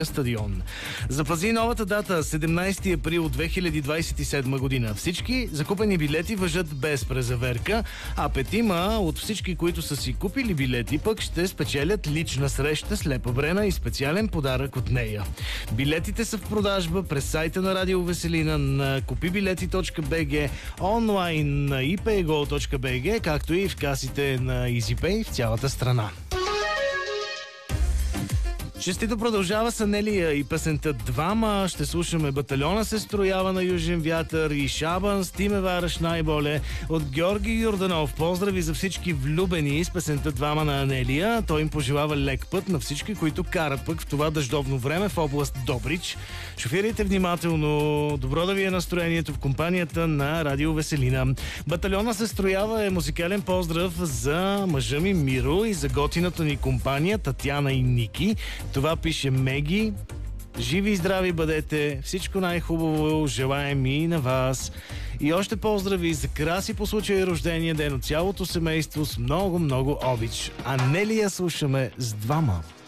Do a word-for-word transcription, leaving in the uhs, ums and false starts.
стадион. Запази новата дата седемнайсети април две хиляди двайсет и седма година. Всички закупени билети важат без презаверка, а петима от всички, които са си купили билети, пък ще спечелят лична среща с Лепа Брена и специален подарък от нея. Билетите са в продажба през сайта на Радио Веселина на купибилети точка би джи, онлайн на и пи го точка би джи, както и в касите на EasyPay в цялата страна. Честито продължава с Анелия и песента «Двама». Ще слушаме «Батальона се строява на южен вятър» и «Шабан с ти ме вараш най-боле» от Георги Йорданов. Поздрави за всички влюбени с песента «Двама» на Анелия. Той им пожелава лек път на всички, които карат пък в това дъждовно време в област Добрич. Шофирайте внимателно. Добро да ви е настроението в компанията на Радио Веселина. «Батальона се строява» е музикален поздрав за мъжа ми Миро и за готината ни компания Татяна и Ники. Това пише Меги. Живи и здрави бъдете. Всичко най-хубаво желаем и на вас. И още поздрави за Краси по случай рождения ден от цялото семейство с много-много обич. Анелия слушаме с «Двама».